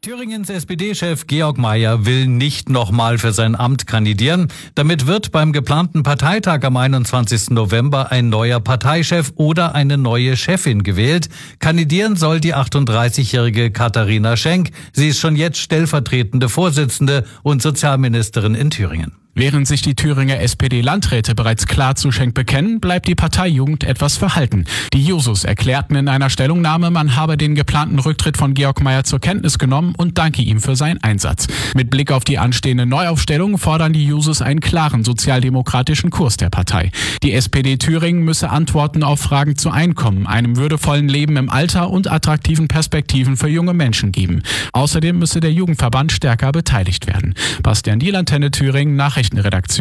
Thüringens SPD-Chef Georg Mayer will nicht nochmal für sein Amt kandidieren. Damit wird beim geplanten Parteitag am 21. November ein neuer Parteichef oder eine neue Chefin gewählt. Kandidieren soll die 38-jährige Katharina Schenk. Sie ist schon jetzt stellvertretende Vorsitzende und Sozialministerin in Thüringen. Während sich die Thüringer SPD-Landräte bereits klar zu Schenk bekennen, bleibt die Parteijugend etwas verhalten. Die Jusos erklärten in einer Stellungnahme, man habe den geplanten Rücktritt von Georg Mayer zur Kenntnis genommen und danke ihm für seinen Einsatz. Mit Blick auf die anstehende Neuaufstellung fordern die Jusos einen klaren sozialdemokratischen Kurs der Partei. Die SPD Thüringen müsse Antworten auf Fragen zu Einkommen, einem würdevollen Leben im Alter und attraktiven Perspektiven für junge Menschen geben. Außerdem müsse der Jugendverband stärker beteiligt werden. Bastian Diel, Antenne Thüringen, Nachrichtenredaktion.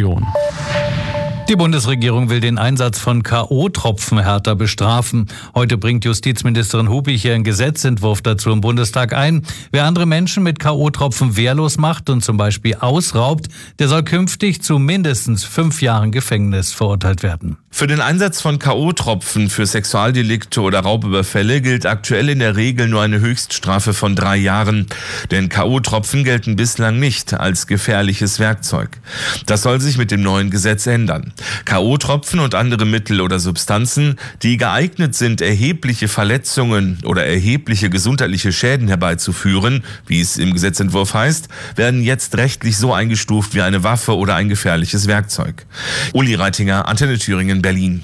Die Bundesregierung will den Einsatz von K.O.-Tropfen härter bestrafen. Heute bringt Justizministerin Hubich ihren Gesetzentwurf dazu im Bundestag ein. Wer andere Menschen mit K.O.-Tropfen wehrlos macht und zum Beispiel ausraubt, der soll künftig zu mindestens 5 Jahren Gefängnis verurteilt werden. Für den Einsatz von K.O.-Tropfen für Sexualdelikte oder Raubüberfälle gilt aktuell in der Regel nur eine Höchststrafe von 3 Jahren. Denn K.O.-Tropfen gelten bislang nicht als gefährliches Werkzeug. Das soll sich mit dem neuen Gesetz ändern. K.O.-Tropfen und andere Mittel oder Substanzen, die geeignet sind, erhebliche Verletzungen oder erhebliche gesundheitliche Schäden herbeizuführen, wie es im Gesetzentwurf heißt, werden jetzt rechtlich so eingestuft wie eine Waffe oder ein gefährliches Werkzeug. Uli Reitinger, Antenne Thüringen, Berlin.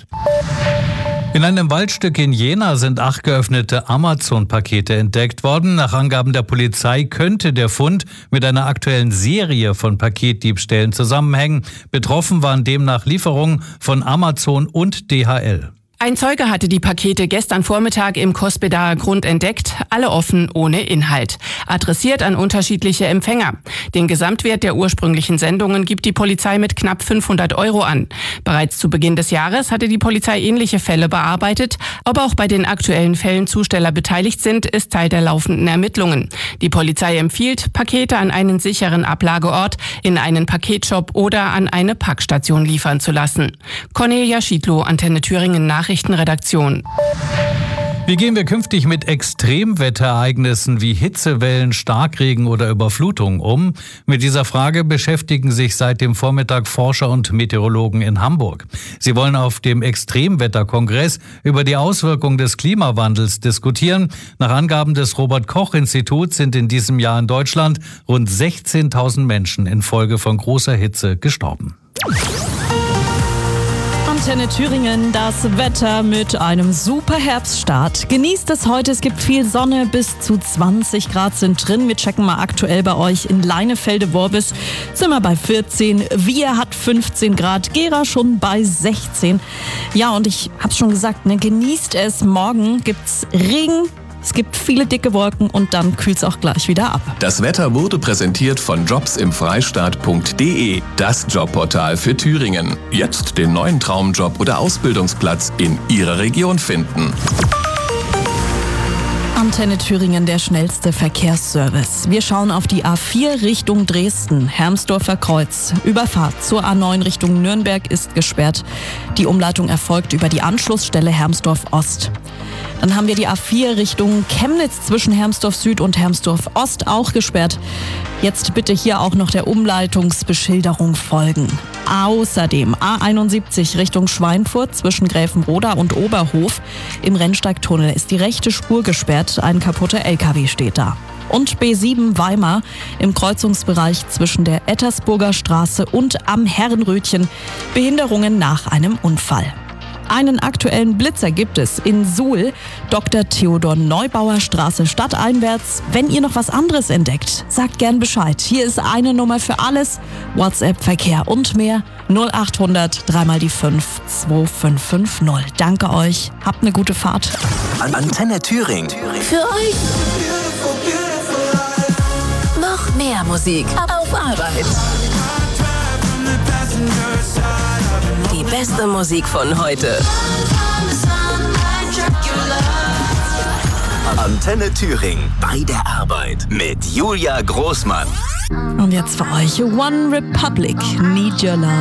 In einem Waldstück in Jena sind 8 geöffnete Amazon-Pakete entdeckt worden. Nach Angaben der Polizei könnte der Fund mit einer aktuellen Serie von Paketdiebstählen zusammenhängen. Betroffen waren demnach Lieferungen von Amazon und DHL. Ein Zeuge hatte die Pakete gestern Vormittag im Kospedaer Grund entdeckt, alle offen ohne Inhalt. Adressiert an unterschiedliche Empfänger. Den Gesamtwert der ursprünglichen Sendungen gibt die Polizei mit knapp 500 € an. Bereits zu Beginn des Jahres hatte die Polizei ähnliche Fälle bearbeitet. Ob auch bei den aktuellen Fällen Zusteller beteiligt sind, ist Teil der laufenden Ermittlungen. Die Polizei empfiehlt, Pakete an einen sicheren Ablageort, in einen Paketshop oder an eine Packstation liefern zu lassen. Cornelia Schiedlow, Antenne Thüringen, Nachrichtenredaktion. Wie gehen wir künftig mit Extremwetterereignissen wie Hitzewellen, Starkregen oder Überflutungen um? Mit dieser Frage beschäftigen sich seit dem Vormittag Forscher und Meteorologen in Hamburg. Sie wollen auf dem Extremwetterkongress über die Auswirkungen des Klimawandels diskutieren. Nach Angaben des Robert-Koch-Instituts sind in diesem Jahr in Deutschland rund 16.000 Menschen infolge von großer Hitze gestorben. Antenne Thüringen, das Wetter mit einem super Herbststart. Genießt es heute, es gibt viel Sonne, bis zu 20 Grad sind drin. Wir checken mal aktuell bei euch in Leinefelde-Worbis, sind wir bei 14, Wir hat 15 Grad, Gera schon bei 16. Ja, und ich hab's schon gesagt, genießt es, morgen gibt's Regen. Es gibt viele dicke Wolken und dann kühlt es auch gleich wieder ab. Das Wetter wurde präsentiert von jobsimfreistaat.de, das Jobportal für Thüringen. Jetzt den neuen Traumjob oder Ausbildungsplatz in Ihrer Region finden. Antenne Thüringen, der schnellste Verkehrsservice. Wir schauen auf die A4 Richtung Dresden, Hermsdorfer Kreuz. Überfahrt zur A9 Richtung Nürnberg ist gesperrt. Die Umleitung erfolgt über die Anschlussstelle Hermsdorf Ost. Dann haben wir die A4 Richtung Chemnitz zwischen Hermsdorf Süd und Hermsdorf Ost auch gesperrt. Jetzt bitte hier auch noch der Umleitungsbeschilderung folgen. Außerdem A71 Richtung Schweinfurt zwischen Gräfenroda und Oberhof. Im Rennsteigtunnel ist die rechte Spur gesperrt, ein kaputter LKW steht da. Und B7 Weimar im Kreuzungsbereich zwischen der Ettersburger Straße und am Herrenrötchen. Behinderungen nach einem Unfall. Einen aktuellen Blitzer gibt es in Suhl, Dr. Theodor Neubauer Straße stadteinwärts. Wenn ihr noch was anderes entdeckt, sagt gern Bescheid. Hier ist eine Nummer für alles, WhatsApp, Verkehr und mehr, 0800 3 die 5 2550. Danke euch, habt eine gute Fahrt. Antenne Thüringen. Für euch. Noch mehr Musik auf Arbeit. Die beste Musik von heute. Antenne Thüringen bei der Arbeit mit Julia Großmann. Und jetzt für euch One Republic, Need Your Love.